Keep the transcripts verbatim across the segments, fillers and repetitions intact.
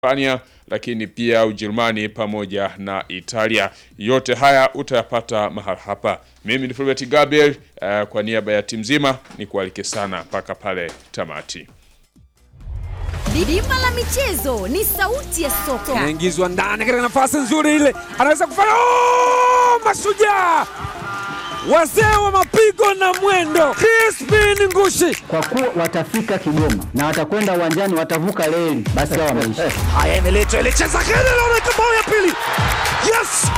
Hispania, lakini pia Ujerumani pamoja na Italia. Yote haya utayapata mahali hapa. Mimi ni Fulbert Gabriel, uh, kwa niaba ya timu nzima ni kualike sana mpaka pale tamati. Dimba la michezo ni sauti ya soka. Anaingizwa ndani katika nafasi nzuri ile. Anaweza kufanya oh, Mashujaa. Wazee wa mapigo na mwendo. Crispin Ngushi. Kwa kuwa watafika Kigoma na watakwenda uwanjani, watavuka reli, basi hawa maisha. Haya, imeletwa ile cheza kile na bao ya pili. Yes!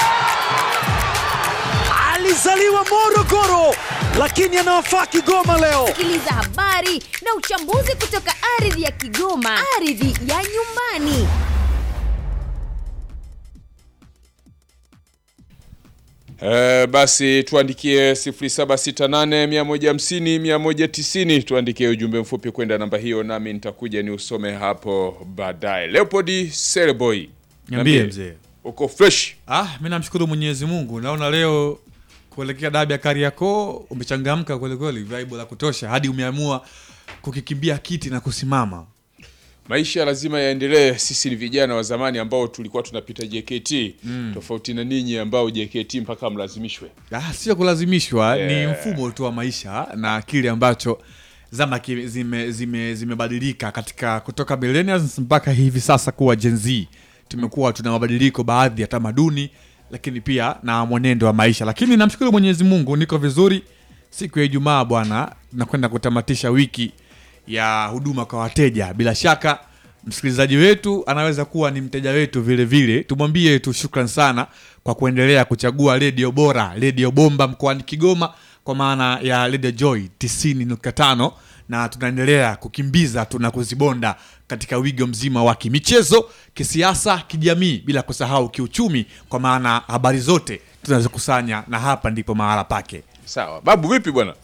Alizaliwa Morogoro lakini anawafaa Kigoma leo. Sikiliza habari na uchambuzi kutoka ardhi ya Kigoma, ardhi ya nyumbani. Uh, basi tuandikie sifuri saba sita nane one five zero one one nine zero, tuandikie ujumbe mfupi kwenda namba hiyo nami nitakuja ni usome hapo baadaye. Leopold Seleboy, niambie mzee, uko fresh? Ah, mimi namshukuru Mwenyezi Mungu. Naona leo kuelekea dabi ya Kariakoo umechangamka kweli kweli, vibe la kutosha hadi umeamua kukikimbia kiti na kusimama. Maisha lazima yaendelee. Sisi ni vijana wa zamani ambao tulikuwa tunapita J K T, mm. tofauti na ninyi ambao J K T mpaka mlazimishwe. Ah, sio kulazimishwa, yeah. Ni mfumo tu wa maisha na kile ambacho zama zime zime zimebadilika katika kutoka millennials mpaka hivi sasa kuwa Gen Z. Tumekuwa tuna mabadiliko baadhi ya tamaduni, lakini pia na mwenendo wa maisha. Lakini namshukuru Mwenyezi Mungu niko vizuri. Siku ya Ijumaa bwana, nakwenda kutamatisha wiki ya huduma kwa wateja. Bila shaka msikilizaji wetu anaweza kuwa ni mteja wetu vile vile. Tumwambie tu shukrani sana kwa kuendelea kuchagua Radio Bora, Radio Bomba mkoani Kigoma, kwa maana ya Radio Joy tisini nukta tano, na tunaendelea kukimbiza tunakuzibonda katika wigo mzima wa kimichezo, kisiasa, kijamii, bila kusahau kiuchumi, kwa maana habari zote tunazokusanya na hapa ndipo mahala pake. Sawa. Babu vipi bwana?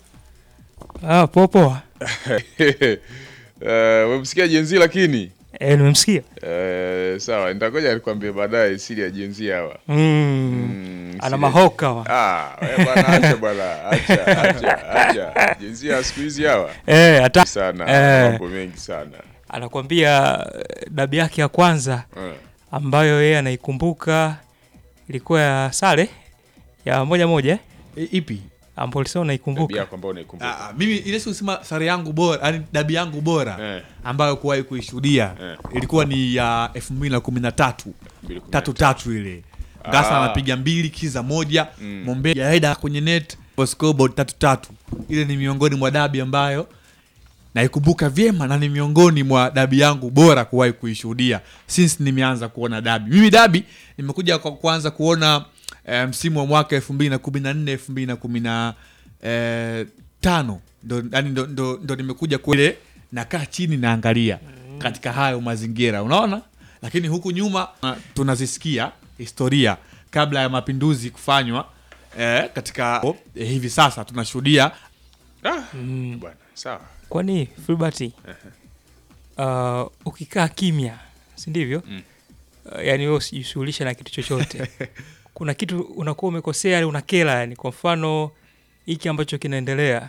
Ah, popo. Eh, uh, umemsikia Jenzi lakini? Eh, nimemsikia. Eh, sawa, nitakoja nikwambie baadaye siri ya Jenzi hawa. Mm. mm Ana mahoka wa. Ah, wewe bwana acha bwana, acha, acha, acha. Jenzi ya siku hizi hawa. Eh, hata sana, eh, mambo mengi sana. Anakuambia dabi yake ya kwanza eh, ambayo yeye anaikumbuka ilikuwa ya sare ya moja moja. E, ipi? Ambapo sio naikumbuka. Dabi yako ambayo naikumbuka. Ah, mimi ile siku sema sare yangu bora, yani dabi yangu bora eh, ambayo kuwahi kuishuhudia eh, ilikuwa ni ya elfu mbili kumi na tatu. tatu tatu ile. Gasa anapiga mbili kiza moja, mm. Mombe ya Haida kwenye net, scoreboard tatu tatu. Ile ni miongoni mwa dabi ambayo naikumbuka vyema na ni miongoni mwa dabi yangu bora kuwahi kuishuhudia since nimeanza kuona dabi. Mimi dabi nimekuja kwa kuanza kuona eh, msimu wa mwaka elfu mbili kumi na nne elfu mbili kumi na tano, ndo yani ndo, ndo, ndo nimekuja kule nakaa chini naangalia katika hayo mazingira, unaona? Lakini huku nyuma tunazisikia historia kabla ya mapinduzi kufanywa eh, katika oh, eh, hivi sasa tunashuhudia ah, mm. bwana sawa. Kwani Fulbert uh, ukikaa kimya, si ndivyo? Mm. Uh, yani wewe usijishughulisha na kitu chochote. Kuna kitu unakuwa umekosea, unakela, yani kwa mfano hiki ambacho kinaendelea